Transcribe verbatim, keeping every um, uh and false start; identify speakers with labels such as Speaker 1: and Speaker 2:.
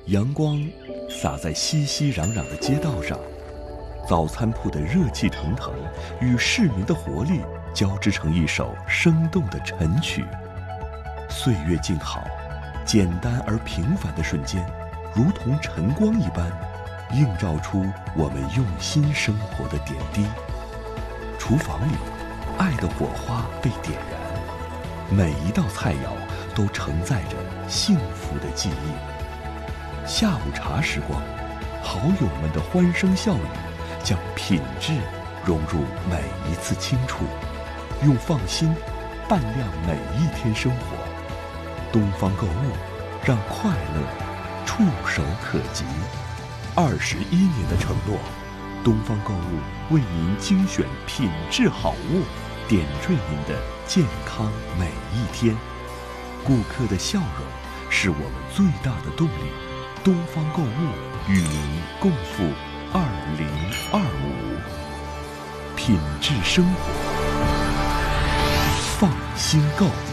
Speaker 1: 阳光洒在熙熙攘攘的街道上，早餐铺的热气腾腾与市民的活力交织成一首生动的晨曲。岁月静好，简单而平凡的瞬间，如同晨光一般，映照出我们用心生活的点滴。厨房里，爱的火花被点燃，每一道菜肴都承载着幸福的记忆。下午茶时光，好友们的欢声笑语，将品质融入每一次轻触，用放心伴亮每一天生活。东方购物，让快乐触手可及。二十一年的承诺，东方购物为您精选品质好物，点缀您的健康每一天。顾客的笑容是我们最大的动力。东方购物与您共赴二零二五，品质生活，放心购。